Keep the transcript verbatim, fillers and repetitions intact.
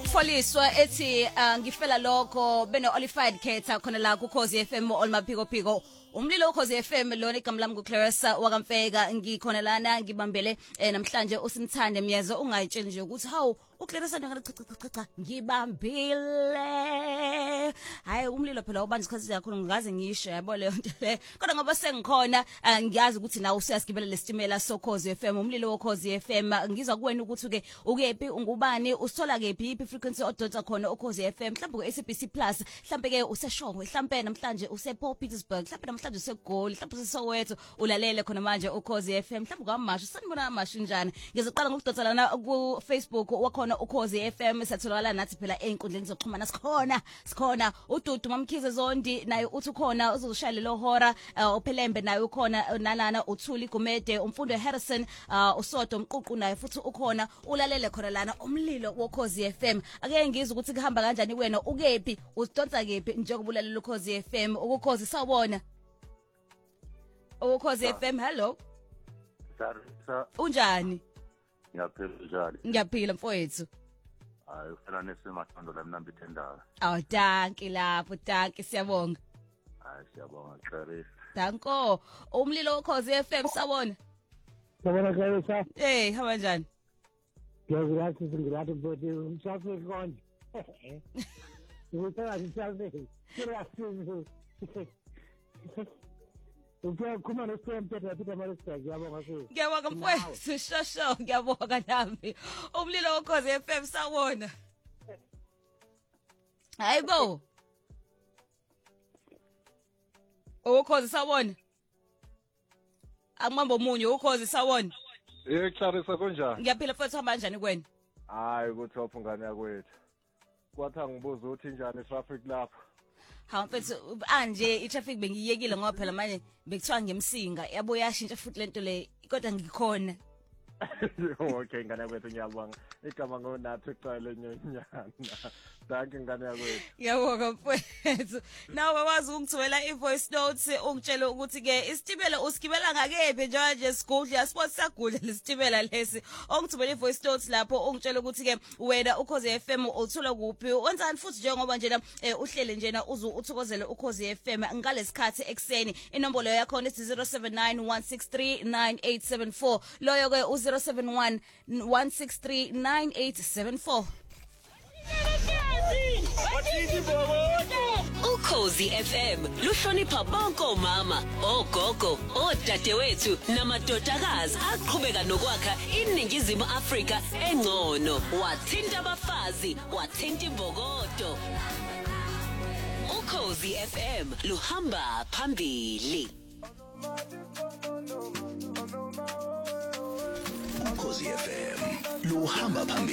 Foliswa ethi uh, ngifela lokho beno Olified Khetha khona la ku Khosi F M olmaphiko phiko umlilo Khosi F M lona igama lami kuClarissa wakamfeka ngikhona lana ngibambele eh, namhlanje usimthande Myezo ungayitsheli nje ukuthi hawu uClarissa ngana cha cha cha ngibambile hayi umlilo phela ubanje isikhathi yakho ngaze ngisho yabo leyo nto le kodwa ngoba sengikhona uh, ngiyazi ukuthi nawe usiyasigibela lesitimela soKhosi F M umlilo woKhosi F M ngizwa kuwena ukuthi ke ukephi ungubani usithola kephi iphi frequency odonsa khona uKhosi F M mhlawumbe ku S A B C Plus mhlawumbe ke useshongwe mhlawumbe namhlanje use Port Petersburg mhlawumbe namhlanje useGoli mhlawumbe useSoweto ulalele khona manje uKhosi F M mhlawumbe kwamashu sanibona amashu njani ngizoqala ngokudonsa lana ku Facebook wakhona uKhosi F M satholakala nathi phela einkundleni zokuxhumana sikhona sikhona uDudu Mamkhize Zondi naye uthi khona uzoshayela lo hora uh, uPhelembe naye ukhona nalana uThuli Gumede umfundo Harrison uh, uSodo Mququ naye futhi ukhona ulalele khona lana umlilo woKhosi F M ake ngizwe ukuthi kuhamba kanjani kuwena ukephi usidonsa kephi njengoba ulalela uKhosi F M ukukhosi sawubona uKhosi F M hello Sarisa unjani ngiyaphila njani ngiyaphila mfowethu hayi ufana nesemathondo la mnambi thendala aw danki lapho danki siyabonga hayi siyabonga Clarissa danko umlilo woKhosi F M sawubona Sabona Clarissa hey hamba njani ngiyazirathi singirathi bodi umshafe konje Ngithatha umshafe ngiyasiza Ukhe kuma nosemthetho yapita Maritzburg yabonga sisi ngiyabonga mfowethu shosho ngiyabonga nami umlilo woKhosi F M sawona hayibo uKhosi sawona amambo munye uKhosi sawona Eh Clarissa konjani ngiyaphila futhi hamba kanjani kwena hayi kuthopha ngane yakwethu kwathi angibuza ukuthi njani traffic lapha ha mfethu anje itraffic bengiyekile ngoba phela manje bekuthiwa ngemsinga yabo yashintsha futhi lento le kodwa ngikhona okay ngane yakwethu ngiyabonga igama ngonathi ecala nyonyana danke ngane yakwethu ngiyabonga mfethu nawe wazi ukungithwela ivoice notes ungitshela ukuthi ke isitimela usigibela ngakephi njengoba sigudla sports sagudla lesitimela lesi ongithwela ivoice notes lapho ungitshela ukuthi ke wena uKhosi F M uthola kuphi wenzani futhi njengoba njena uhlele njena uzu uthokozele uKhosi F M ngalesikhathi ekseni inombolo yakho ithi zero seven nine one six three nine eight seven four loyo ke u zero seven one one six three nine eight seven four uKhosi F M luhlonipha bonke omama, ogogo, odadewethu namadodakazi aqhubeka nokwakha iningizimu Afrika engcono. Wathinta abafazi, wathinta imbokodo. uKhosi F M luhamba phambili. uKhosi F M luhamba phambili.